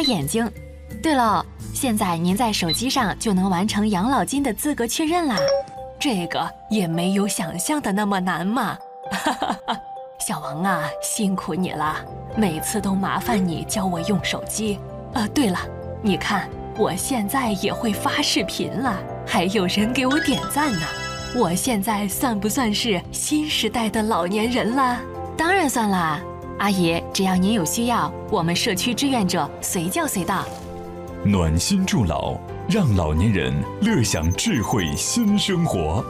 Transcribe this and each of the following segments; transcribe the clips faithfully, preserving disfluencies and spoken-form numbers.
眼睛。对了，现在您在手机上就能完成养老金的资格确认啦，这个也没有想象的那么难嘛。小王啊，辛苦你了，每次都麻烦你教我用手机。啊，对了，你看我现在也会发视频了，还有人给我点赞呢。我现在算不算是新时代的老年人了？当然算啦，阿姨，只要您有需要，我们社区志愿者随叫随到。 暖心助老，让老年人乐享智慧新生活。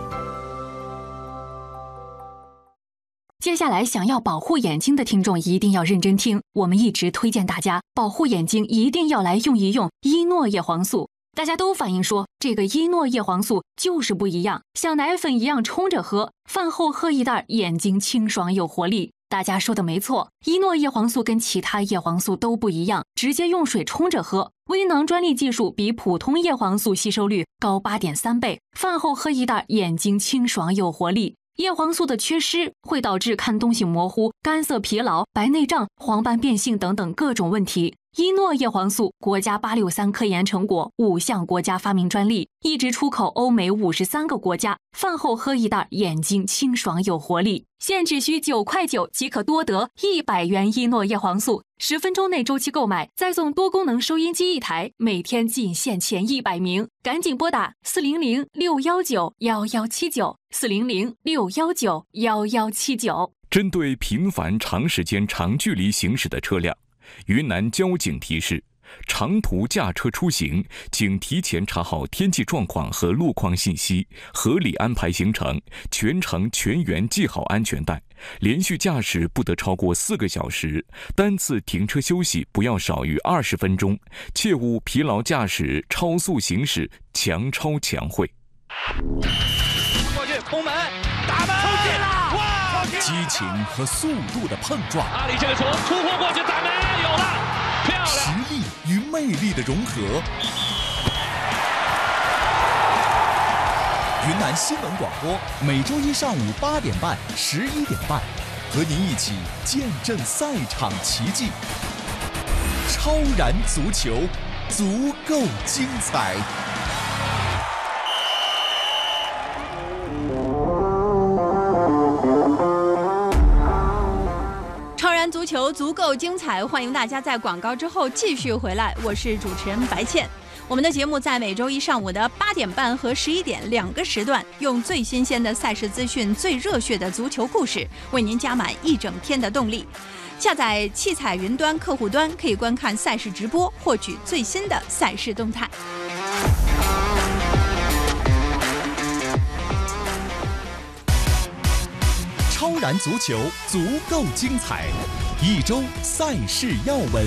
接下来想要保护眼睛的听众一定要认真听，我们一直推荐大家保护眼睛一定要来用一用伊诺叶黄素。大家都反映说这个伊诺叶黄素就是不一样，像奶粉一样冲着喝，饭后喝一袋眼睛清爽有活力。大家说的没错，伊诺叶黄素跟其他叶黄素都不一样，直接用水冲着喝，微囊专利技术比普通叶黄素吸收率高 八点三 倍，饭后喝一袋眼睛清爽有活力。叶黄素的缺失会导致看东西模糊、干涩疲劳、白内障、黄斑变性等等各种问题。伊诺叶黄素国家八六三科研成果，五项国家发明专利，一直出口欧美五十三个国家。饭后喝一袋，眼睛清爽有活力，现只需九块九即可多得一百元伊诺叶黄素，十分钟内周期购买，再送多功能收音机一台，每天仅限前一百名，赶紧拨打四零零六幺九幺幺七九四零零六幺九幺幺七九。 针对频繁长时间长距离行驶的车辆，云南交警提示：长途驾车出行，请提前查好天气状况和路况信息，合理安排行程，全程全员系好安全带。连续驾驶不得超过四个小时，单次停车休息不要少于二十分钟，切勿疲劳驾驶、超速行驶、强超强会。 过去攻门，打门，冲进了！哇！ 激情和速度的碰撞， 阿里这个球突破过去，打门，有了，漂亮！ 实力与魅力的融合。云南新闻广播每周一上午八点半、十一点半，和您一起见证赛场奇迹。超燃足球，足够精彩。 超燃足球足够精彩，欢迎大家在广告之后继续回来，我是主持人白倩。我们的节目在每周一上午的八点半和十一点两个时段，用最新鲜的赛事资讯、最热血的足球故事，为您加满一整天的动力。下载气彩云端客户端，可以观看赛事直播，获取最新的赛事动态。 超燃足球，足够精彩。一周赛事要闻。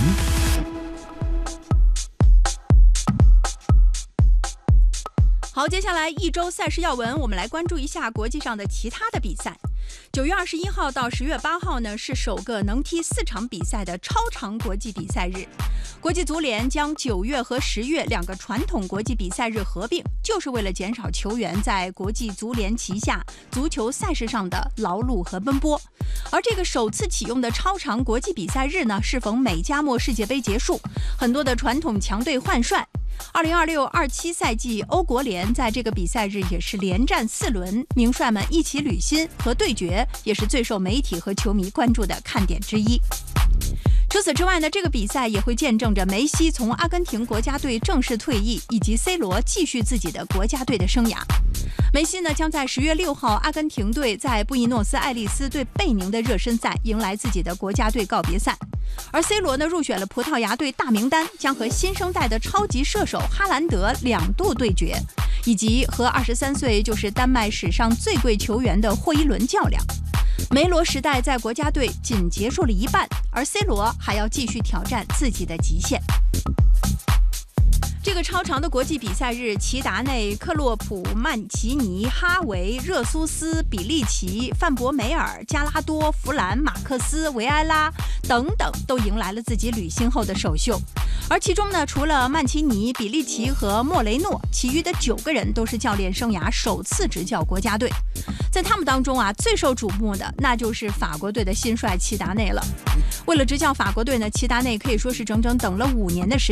好，接下来一周赛事要闻，我们来关注一下国际上的其他的比赛。九月二十一号到十月八号呢，是首个能踢四场比赛的超长国际比赛日。国际足联将九月和十月两个传统国际比赛日合并，就是为了减少球员在国际足联旗下足球赛事上的劳碌和奔波。而这个首次启用的超长国际比赛日呢，适逢美加墨世界杯结束，很多的传统强队换帅。二零二六二七赛季欧国联在这个比赛日也是连战四轮，名帅们一起履新和对决，也是最受媒体和球迷关注的看点之一。除此之外呢，这个比赛也会见证着梅西从阿根廷国家队正式退役，以及 C 罗继续自己的国家队的生涯。梅西呢将在十月六号阿根廷队在布宜诺斯艾利斯对贝宁的热身赛迎来自己的国家队告别赛，而 C 罗呢入选了葡萄牙队大名单，将和新生代的超级射手哈兰德两度对决，以及和二十三岁就是丹麦史上最贵球员的霍伊伦较量。梅罗时代在国家队仅结束了一半，而 C 罗还要继续挑战自己的极限。这个超长的国际比赛日，齐达内、克洛普、曼奇尼、哈维、热苏斯、比利奇、范博梅尔、加拉多、弗兰、马克斯、维埃拉等等都迎来了自己履新后的首秀。而其中呢，除了曼奇尼、比利奇和莫雷诺，其余的九个人都是教练生涯首次执教国家队。在他们当中啊，最受瞩目的那就是法国队的新帅齐达内了。为了执教法国队呢，齐达内可以说是整整等了五年的时间。